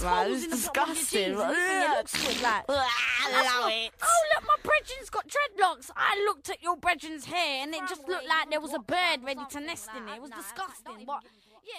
there's man. holes It's in the bottom of your disgusting. jeans and you think it looks good, like. I love it. Oh, look, my brethren's got dreadlocks. I looked at your brethren's hair and it just looked like there was a bird ready to nest in it. It was disgusting. But, yeah.